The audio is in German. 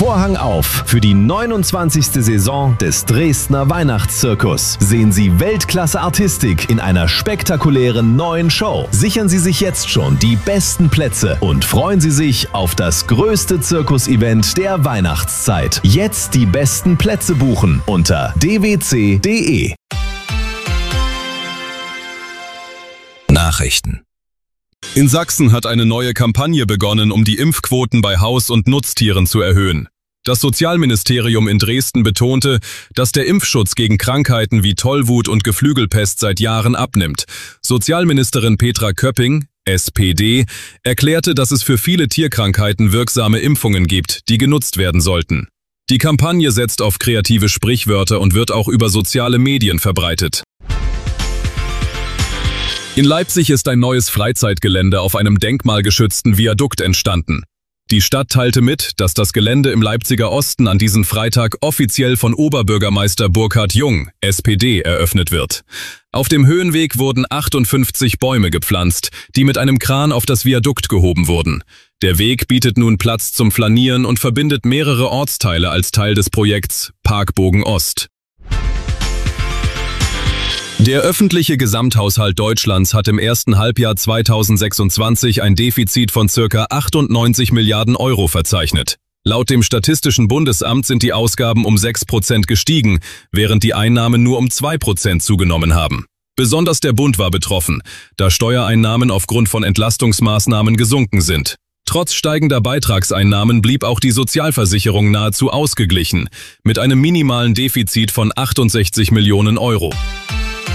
Vorhang auf für die 29. Saison des Dresdner Weihnachtszirkus. Sehen Sie Weltklasse-Artistik in einer spektakulären neuen Show. Sichern Sie sich jetzt schon die besten Plätze und freuen Sie sich auf das größte Zirkus-Event der Weihnachtszeit. Jetzt die besten Plätze buchen unter dwc.de. Nachrichten. In Sachsen hat eine neue Kampagne begonnen, um die Impfquoten bei Haus- und Nutztieren zu erhöhen. Das Sozialministerium in Dresden betonte, dass der Impfschutz gegen Krankheiten wie Tollwut und Geflügelpest seit Jahren abnimmt. Sozialministerin Petra Köpping, SPD, erklärte, dass es für viele Tierkrankheiten wirksame Impfungen gibt, die genutzt werden sollten. Die Kampagne setzt auf kreative Sprichwörter und wird auch über soziale Medien verbreitet. In Leipzig ist ein neues Freizeitgelände auf einem denkmalgeschützten Viadukt entstanden. Die Stadt teilte mit, dass das Gelände im Leipziger Osten an diesem Freitag offiziell von Oberbürgermeister Burkhard Jung, SPD, eröffnet wird. Auf dem Höhenweg wurden 58 Bäume gepflanzt, die mit einem Kran auf das Viadukt gehoben wurden. Der Weg bietet nun Platz zum Flanieren und verbindet mehrere Ortsteile als Teil des Projekts Parkbogen Ost. Der öffentliche Gesamthaushalt Deutschlands hat im ersten Halbjahr 2026 ein Defizit von ca. 98 Milliarden Euro verzeichnet. Laut dem Statistischen Bundesamt sind die Ausgaben um 6% gestiegen, während die Einnahmen nur um 2% zugenommen haben. Besonders der Bund war betroffen, da Steuereinnahmen aufgrund von Entlastungsmaßnahmen gesunken sind. Trotz steigender Beitragseinnahmen blieb auch die Sozialversicherung nahezu ausgeglichen, mit einem minimalen Defizit von 68 Millionen Euro.